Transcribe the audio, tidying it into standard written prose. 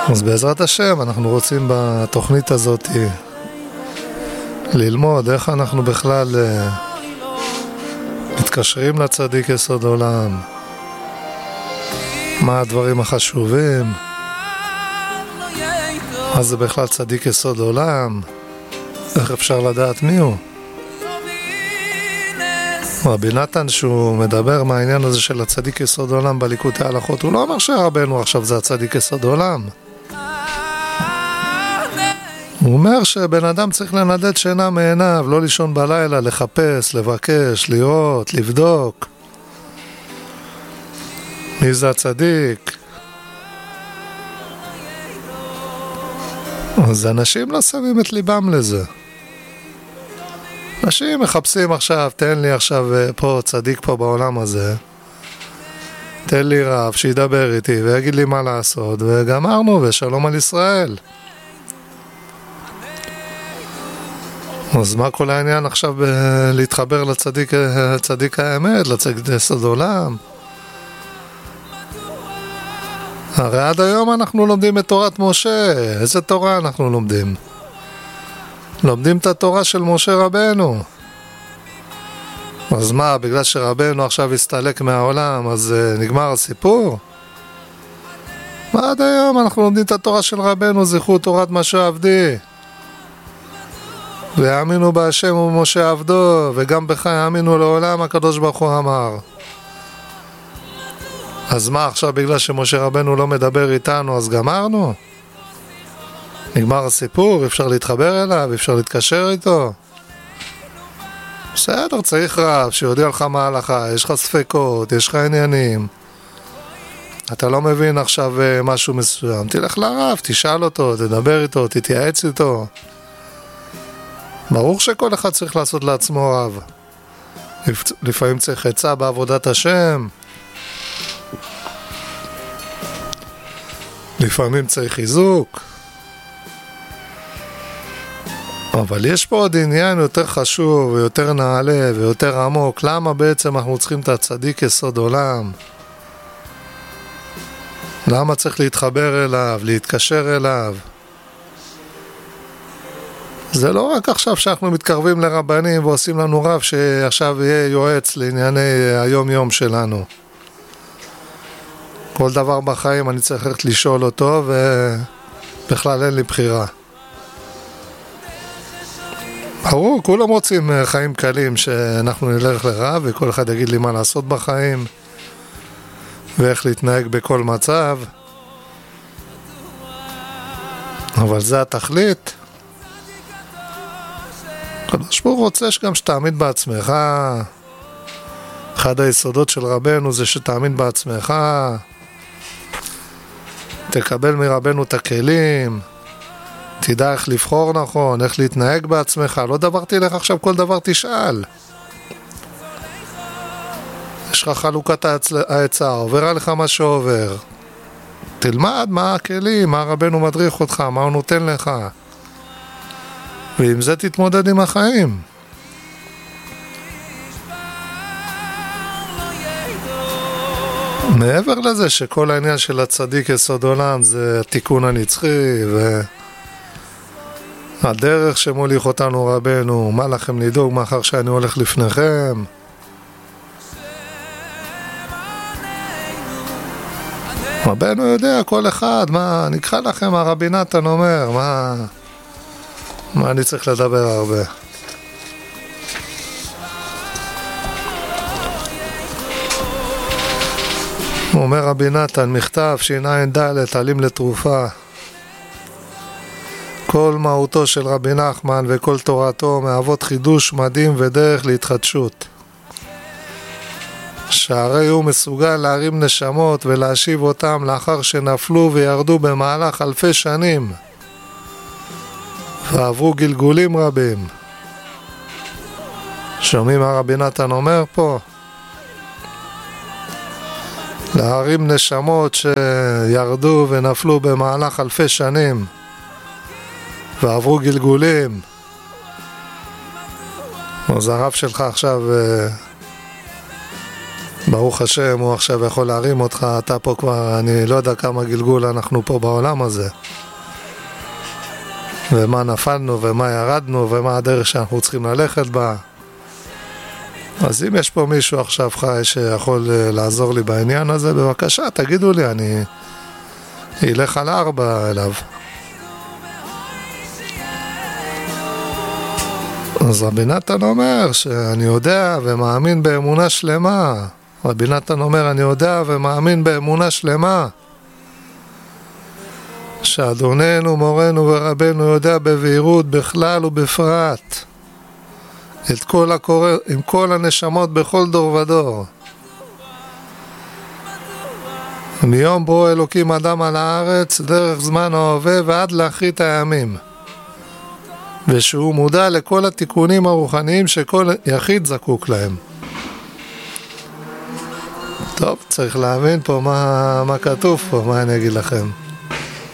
אז בעזרת השם אנחנו רוצים בתוכנית הזאת ללמוד איך אנחנו בכלל מתקשרים לצדיק יסוד עולם, מה הדברים החשובים, מה זה בכלל צדיק יסוד עולם, איך אפשר לדעת מי הוא. רבי נתן שהוא מדבר מהעניין הזה של הצדיק יסוד עולם בליקוטי ההלכות, הוא לא אומר שרבנו עכשיו זה הצדיק יסוד עולם, הוא אומר שבן אדם צריך לנדד שינה מעיניו, לא לישון בלילה, לחפש, לבקש, לראות, לבדוק מי זה הצדיק. אז אנשים לא שמים את ליבם לזה. אנשים מחפשים עכשיו, תן לי עכשיו פה צדיק פה בעולם הזה, תן לי רב שידבר איתי ויגיד לי מה לעשות, וגמרנו ושלום על ישראל. אז מה כל העניין עכשיו להתחבר לצדיק האמת, לצדיק יסוד עולם? הרי עד היום אנחנו לומדים את תורת משה. איזה תורה אנחנו לומדים? לומדים את התורה של משה רבנו. אז מה, בגלל שרבנו עכשיו הסתלק מהעולם אז נגמר הסיפור? מה עד היום אנחנו לומדים את התורה של רבנו, זכרו תורת משה עבדי, ויאמינו בהשם ובמשה עבדו, וגם בך יאמינו לעולם, הקדוש ברוך הוא אמר. אז מה עכשיו, בגלל שמשה רבנו לא מדבר איתנו אז גמרנו? נגמר הסיפור, אפשר להתחבר אליו, אפשר להתקשר איתו? בסדר, צריך רב שיודיע לך מה ההלכה, יש לך ספקות, יש לך עניינים, אתה לא מבין עכשיו משהו מסוים, תלך לרב, תשאל אותו, תדבר איתו, תתייעץ איתו. ברור שכל אחד צריך לעשות לעצמו רב. לפעמים צריך עצה בעבודת השם, לפעמים צריך חיזוק, אבל יש פה עוד עניין יותר חשוב ויותר נעלה ויותר עמוק. למה בעצם אנחנו צריכים את הצדיק יסוד עולם? למה צריך להתחבר אליו, להתקשר אליו? זה לא רק עכשיו שאנחנו מתקרבים לרבנים ועושים לנו רב שעכשיו יהיה יועץ לענייני היום יום שלנו. כל דבר בחיים אני צריך ללכת לשאול אותו, ובכלל אין לי בחירה. ברור, כולם רוצים חיים קלים שאנחנו נלך לרב וכל אחד יגיד לי מה לעשות בחיים ואיך להתנהג בכל מצב, אבל זה התכלית. הקדוש ברוך הוא רוצה שגם שתאמין בעצמך. אחד היסודות של רבנו זה שתאמין בעצמך, תקבל מרבנו את הכלים, תדע איך לבחור נכון, איך להתנהג בעצמך. לא דבר תלך עכשיו כל דבר תשאל. יש לך חלוקת העצה, עובר עליך מה שעובר, תלמד מה הכלים, מה רבנו מדריך אותך, מה הוא נותן לך, ועם זה תתמודד עם החיים. מעבר לזה שכל העניין של הצדיק יסוד עולם זה התיקון הנצחי והדרך שמוליך אותנו רבנו, מה לכם לדאוג מאחר שאני הולך לפניכם. רבנו יודע כל אחד, מה נקרא לכם, הרבי נתן אומר, מה אני צריך לדבר הרבה. הוא אומר רבי נתן, מכתב שע"ד עלים לתרופה. כל מהותו של רבי נחמן וכל תורתו מהוות חידוש מדהים ודרך להתחדשות, שהרי הוא מסוגל להרים נשמות ולהשיב אותם לאחר שנפלו וירדו במהלך אלפי שנים ועברו גלגולים רבים. שומעים מה רבי נתן אומר פה? להרים נשמות שירדו ונפלו במהלך אלפי שנים ועברו גלגולים. אז הרב שלך עכשיו ברוך השם, הוא עכשיו יכול להרים אותך, אתה פה כבר, אני לא יודע כמה גלגול אנחנו פה בעולם הזה. ומה נפלנו, ומה ירדנו, ומה הדרך שאנחנו צריכים ללכת בה. אז אם יש פה מישהו עכשיו חי שיכול לעזור לי בעניין הזה, בבקשה, תגידו לי, אני אלך על 4 אליו. אז רבי נתן אומר שאני יודע ומאמין באמונה שלמה. רבי נתן אומר, אני יודע ומאמין באמונה שלמה. שאדוננו, מורנו ורבנו יודע בבהירות בכלל ובפרט את כל הקורא, עם כל הנשמות בכל דור ודור. מיום ברוא אלוקים אדם על הארץ, דרך זמן ההווה ועד לאחרית הימים. ושהוא מודע לכל התיקונים הרוחניים שכל יחיד זקוק להם. טוב, צריך להבין פה מה כתוב פה, מה אני אגיד לכם.